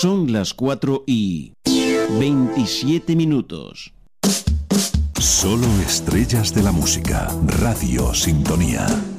Son las 4:27. Solo estrellas de la música. Radio Sintonía.